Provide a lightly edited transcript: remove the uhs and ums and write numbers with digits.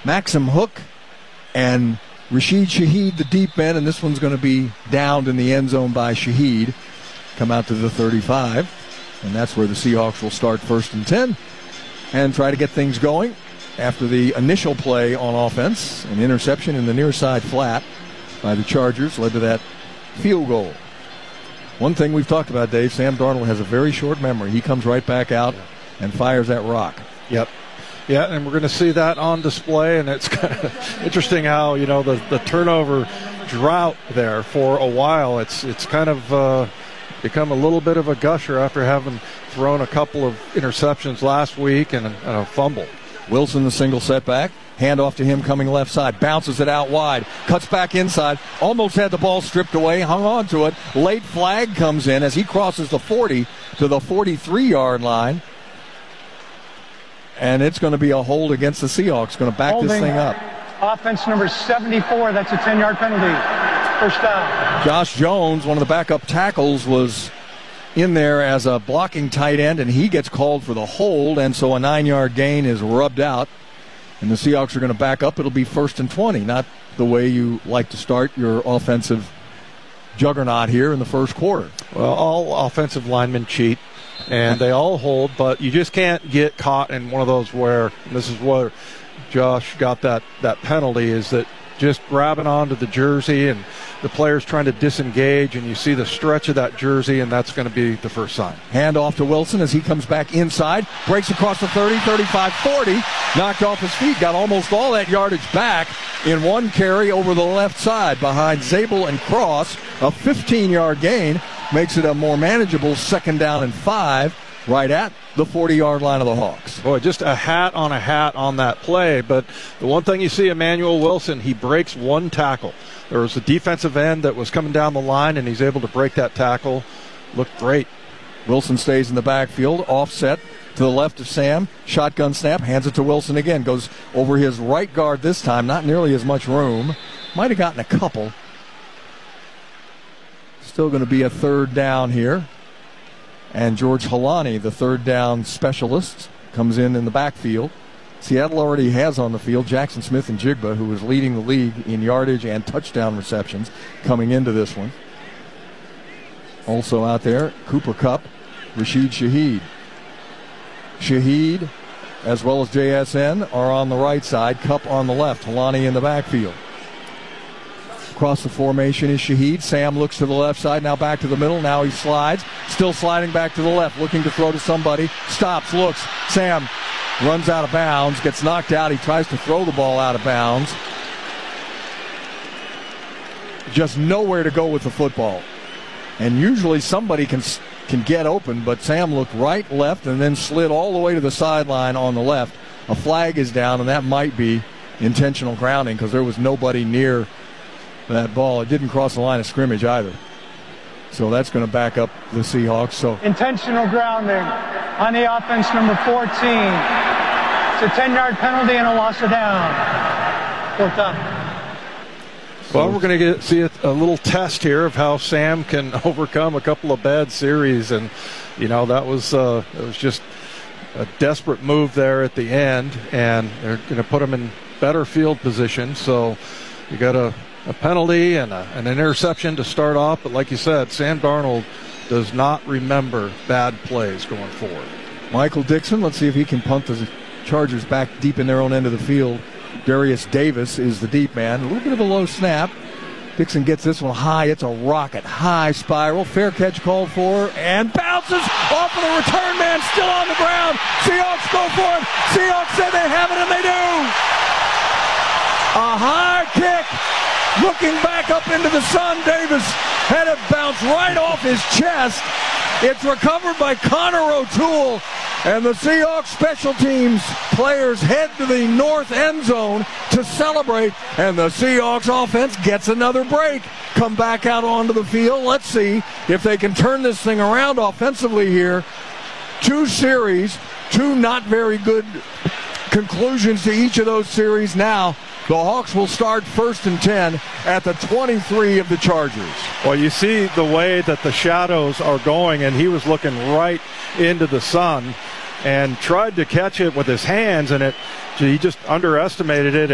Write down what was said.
Maxim Hook and Rashid Shaheed, the deep end, and this one's going to be downed in the end zone by Shaheed. Come out to the 35, and that's where the Seahawks will start 1st and 10 and try to get things going after the initial play on offense. An interception in the near side flat by the Chargers led to that field goal. One thing we've talked about, Dave, Sam Darnold has a very short memory. He comes right back out and fires that rock. Yep. Yeah, and we're going to see that on display, and it's kind of interesting how, the turnover drought there for a while. It's kind of become a little bit of a gusher after having thrown a couple of interceptions last week and a fumble. Wilson, the single setback. Handoff to him coming left side. Bounces it out wide. Cuts back inside. Almost had the ball stripped away. Hung on to it. Late flag comes in as he crosses the 40 to the 43-yard line. And it's going to be a hold against the Seahawks. Going to back this thing up. Offense number 74. That's a 10-yard penalty. First down. Josh Jones, one of the backup tackles, was in there as a blocking tight end, and he gets called for the hold, and so a 9-yard gain is rubbed out. And the Seahawks are going to back up. It'll be 1st and 20, not the way you like to start your offensive juggernaut here in the first quarter. Well, all offensive linemen cheat, and they all hold, but you just can't get caught in one of those where, and this is where Josh got that penalty, is that just grabbing onto the jersey and the player's trying to disengage, and you see the stretch of that jersey, and that's going to be the first sign. Hand off to Wilson as he comes back inside, breaks across the 30, 35, 40, knocked off his feet, got almost all that yardage back in one carry over the left side behind Zabel and Cross. A 15-yard gain makes it a more manageable 2nd down and 5 right at the 40-yard line of the Hawks. Boy, just a hat on that play, but the one thing you see, Emmanuel Wilson, he breaks one tackle. There was a defensive end that was coming down the line, and he's able to break that tackle. Looked great. Wilson stays in the backfield, offset to the left of Sam. Shotgun snap, hands it to Wilson again. Goes over his right guard this time, not nearly as much room. Might have gotten a couple. Still going to be a 3rd down here. And George Halani, the 3rd down specialist, comes in the backfield. Seattle already has on the field Jackson Smith and Jigba, who was leading the league in yardage and touchdown receptions coming into this one. Also out there, Cooper Kupp, Rashid Shaheed. Shaheed, as well as JSN, are on the right side. Kupp on the left. Halani in the backfield. Across the formation is Shaheed. Sam looks to the left side, now back to the middle. Now he slides, still sliding back to the left, looking to throw to somebody. Stops, looks. Sam runs out of bounds, gets knocked out. He tries to throw the ball out of bounds. Just nowhere to go with the football. And usually somebody can get open, but Sam looked right, left, and then slid all the way to the sideline on the left. A flag is down, and that might be intentional grounding because there was nobody near that ball. It didn't cross the line of scrimmage either. So that's going to back up the Seahawks. So intentional grounding on the offense number 14. It's a 10-yard penalty and a loss of down. 4th down. Well, we're going to see a little test here of how Sam can overcome a couple of bad series, and that was just a desperate move there at the end, and they're going to put him in better field position. So you got a penalty and an interception to start off, but like you said, Sam Darnold does not remember bad plays going forward. Michael Dixon, let's see if he can punt the Chargers back deep in their own end of the field. Darius Davis is the deep man. A little bit of a low snap. Dixon gets this one high. It's a rocket. High spiral. Fair catch called for and bounces off of the return man, still on the ground. Seahawks go for him. Seahawks say they have it, and they do. A high kick. Looking back up into the sun, Davis had it bounce right off his chest. It's recovered by Connor O'Toole, and the Seahawks special teams players head to the north end zone to celebrate, and the Seahawks offense gets another break. Come back out onto the field. Let's see if they can turn this thing around offensively here. 2 series, 2 not very good conclusions to each of those series now. The Hawks will start 1st and 10 at the 23 of the Chargers. Well, you see the way that the shadows are going, and he was looking right into the sun and tried to catch it with his hands, and he just underestimated it.